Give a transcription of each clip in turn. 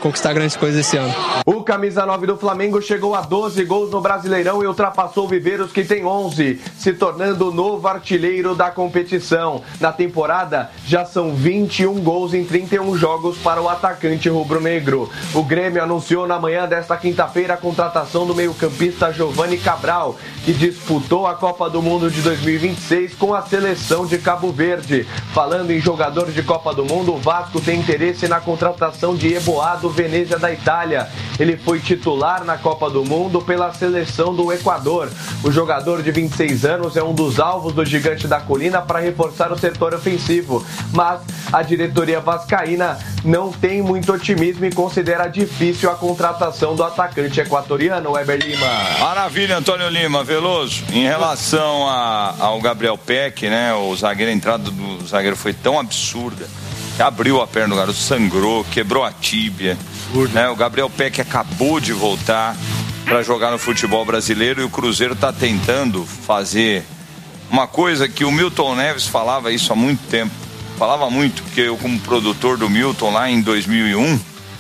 conquistar grandes coisas esse ano. O camisa 9 do Flamengo chegou a 12 gols no Brasileirão e ultrapassou o Viveiros, que tem 11, se tornando o novo artilheiro da competição. Na temporada, já são 21 gols em 31 jogos para o atacante rubro-negro. O Grêmio anunciou na manhã desta quinta-feira a contratação do meio-campista Giovani Cabral, que disputou a Copa do Mundo de 2026 com a seleção de Cabo Verde. Falando em jogador de Copa do Mundo, o Vasco tem interesse na contratação de Eboá do Venezia da Itália. Ele foi titular na Copa do Mundo pela seleção do Equador. O jogador de 26 anos é um dos alvos do Gigante da Colina para reforçar o setor ofensivo, mas a diretoria vascaína não tem muito otimismo e considera difícil a contratação do atacante equatoriano, Weber Lima. Maravilha, Antônio Lima. Veloso, em relação ao Gabriel Peck, né, a entrada do zagueiro foi tão absurda, que abriu a perna do garoto, sangrou, quebrou a tíbia, né, o Gabriel Peck acabou de voltar para jogar no futebol brasileiro e o Cruzeiro está tentando fazer uma coisa que o Milton Neves falava isso há muito tempo, falava muito, porque eu, como produtor do Milton lá em 2001,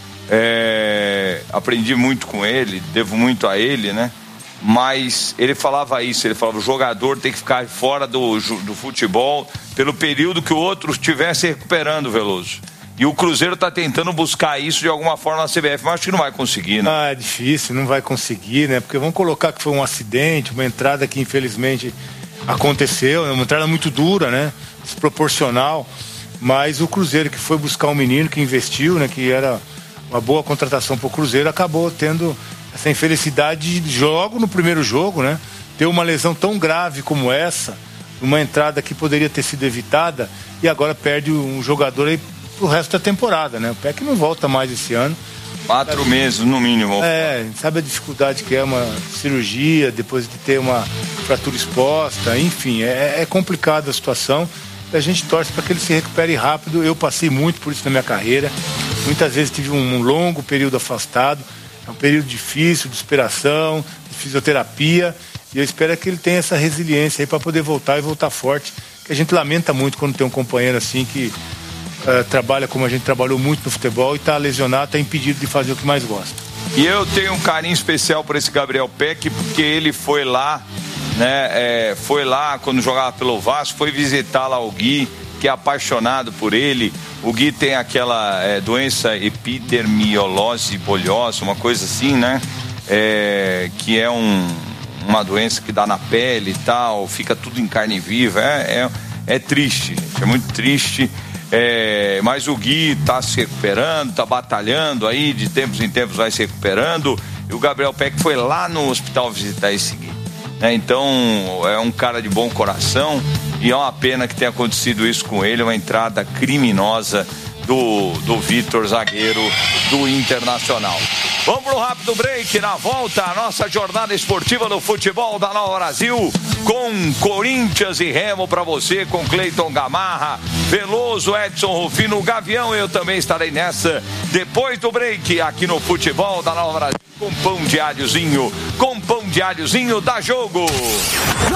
aprendi muito com ele, devo muito a ele, né? Mas ele falava isso, ele falava, o jogador tem que ficar fora do futebol pelo período que o outro estivesse recuperando, Veloso. E o Cruzeiro está tentando buscar isso de alguma forma na CBF, mas acho que não vai conseguir, né? É difícil, não vai conseguir, né? Porque vamos colocar que foi um acidente, uma entrada que infelizmente aconteceu, uma entrada muito dura, né? Desproporcional. Mas o Cruzeiro que foi buscar um menino, que investiu, né? Que era uma boa contratação para o Cruzeiro, acabou tendo essa infelicidade de jogo no primeiro jogo, né? Ter uma lesão tão grave como essa, uma entrada que poderia ter sido evitada, e agora perde um jogador aí pro resto da temporada, né? O Peck não volta mais esse ano. 4 meses no mínimo. Sabe a dificuldade que é uma cirurgia, depois de ter uma fratura exposta, enfim, é complicada a situação. A gente torce para que ele se recupere rápido. Eu passei muito por isso na minha carreira. Muitas vezes tive um longo período afastado. É um período difícil, de superação, de fisioterapia. E eu espero que ele tenha essa resiliência aí para poder voltar e voltar forte. Que a gente lamenta muito quando tem um companheiro assim que trabalha como a gente trabalhou muito no futebol e está lesionado, está impedido de fazer o que mais gosta. E eu tenho um carinho especial por esse Gabriel Peck, porque ele foi lá, né? Foi lá quando jogava pelo Vasco, foi visitar lá o Gui, que é apaixonado por ele. O Gui tem aquela doença epidermiolose bolhosa, uma coisa assim, né? Que é uma doença que dá na pele e tal, fica tudo em carne viva. É triste, gente, é muito triste. Mas o Gui tá se recuperando, tá batalhando aí, de tempos em tempos vai se recuperando. E o Gabriel Peck foi lá no hospital visitar esse Gui, né? Então é um cara de bom coração e é uma pena que tenha acontecido isso com ele, uma entrada criminosa do Vitor, zagueiro do Internacional. Vamos pro rápido break. Na volta, a nossa jornada esportiva do futebol da Nova Brasil, com Corinthians e Remo pra você, com Cleiton Gamarra, Veloso, Edson Rufino, Gavião. Eu também estarei nessa depois do break aqui no futebol da Nova Brasil, com pão de alhozinho, da Jogo.